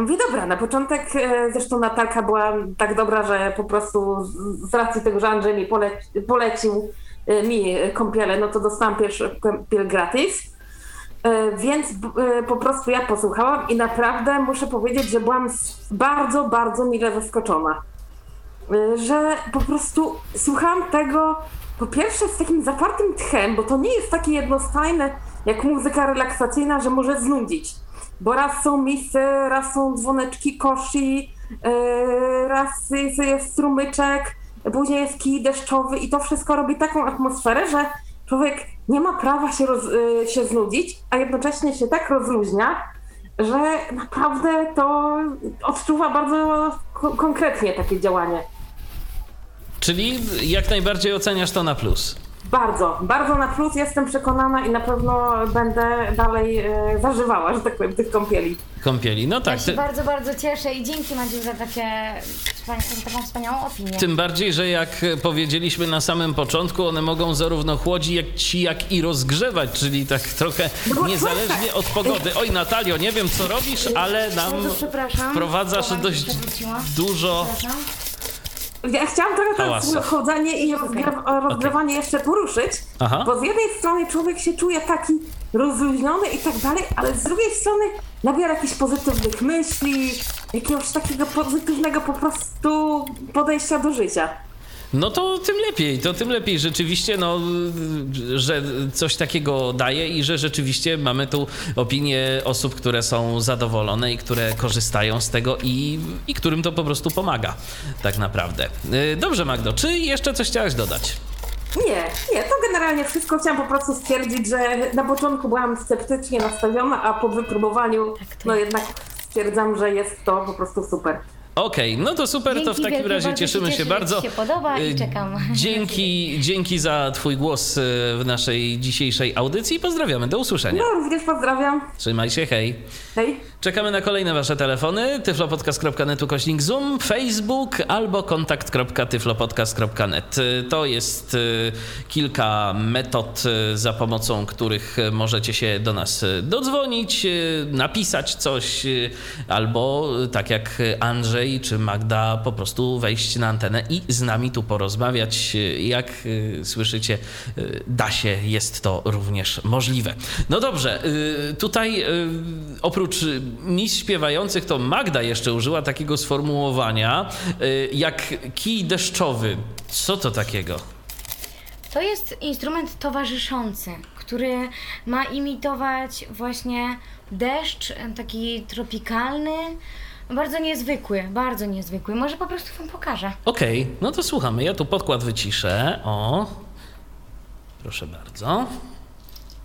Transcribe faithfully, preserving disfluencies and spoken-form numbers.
Ja mówię, dobra, na początek e, zresztą Natalka była tak dobra, że po prostu z, z racji tego, że Andrzej mi poleci, polecił e, mi kąpielę, no to dostałam pierwszy kąpiel gratis. E, więc e, po prostu ja posłuchałam i naprawdę muszę powiedzieć, że byłam bardzo, bardzo mile zaskoczona. E, że po prostu słuchałam tego po pierwsze z takim zapartym tchem, bo to nie jest takie jednostajne jak muzyka relaksacyjna, że może znudzić. Bo raz są misy, raz są dzwoneczki koshi, e, raz jest, jest strumyczek, później jest kij deszczowy i to wszystko robi taką atmosferę, że człowiek nie ma prawa się, roz, się znudzić, a jednocześnie się tak rozluźnia, że naprawdę to odczuwa bardzo ko- konkretnie takie działanie. Czyli jak najbardziej oceniasz to na plus? Bardzo, bardzo na plus, jestem przekonana i na pewno będę dalej e, zażywała, że tak powiem, tych kąpieli. Kąpieli, no tak. Ja się ty... bardzo, bardzo cieszę i dzięki, Madziu, za, takie, za taką wspaniałą opinię. Tym bardziej, że jak powiedzieliśmy na samym początku, one mogą zarówno chłodzić, jak i rozgrzewać, czyli tak trochę no, niezależnie od pogody. Oj, Natalio, nie wiem co robisz, ale nam wprowadzasz dość dużo... Ja chciałam trochę to chłodzenie i rozgryw- rozgrywanie okay. jeszcze poruszyć, Aha. bo z jednej strony człowiek się czuje taki rozluźniony i tak dalej, ale z drugiej strony nabiera jakichś pozytywnych myśli, jakiegoś takiego pozytywnego po prostu podejścia do życia. No to tym lepiej, to tym lepiej rzeczywiście, no, że coś takiego daje i że rzeczywiście mamy tu opinię osób, które są zadowolone i które korzystają z tego i, i którym to po prostu pomaga tak naprawdę. Dobrze, Magdo, czy jeszcze coś chciałaś dodać? Nie, nie, to generalnie wszystko. Chciałam po prostu stwierdzić, że na początku byłam sceptycznie nastawiona, a po wypróbowaniu no jednak stwierdzam, że jest to po prostu super. Okej, okay, no to super, dzięki, to w takim razie cieszymy się, się bardzo. Się podoba i czekam. Dzięki, dzięki za twój głos w naszej dzisiejszej audycji. Pozdrawiamy, do usłyszenia. No, również pozdrawiam. Trzymaj się, hej. Hej. Czekamy na kolejne wasze telefony. tyflopodcast kropka net ukośnik Zoom, Facebook albo kontakt kropka tyflopodcast kropka net. To jest kilka metod, za pomocą których możecie się do nas dodzwonić, napisać coś albo tak jak Andrzej czy Magda po prostu wejść na antenę i z nami tu porozmawiać. Jak słyszycie, da się, jest to również możliwe. No dobrze, tutaj oprócz mis śpiewających to Magda jeszcze użyła takiego sformułowania jak kij deszczowy. Co to takiego? To jest instrument towarzyszący, który ma imitować właśnie deszcz, taki tropikalny, bardzo niezwykły, bardzo niezwykły. Może po prostu wam pokażę. Okej, okay, no to słuchamy. Ja tu podkład wyciszę. O, proszę bardzo.